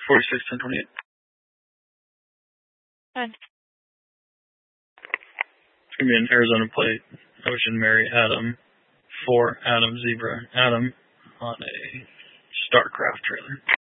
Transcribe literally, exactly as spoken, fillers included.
forty-six, ten twenty-eight. Good. It's going to be an Arizona plate. Ocean Mary Adam. four Adam Zebra Adam on a Starcraft trailer.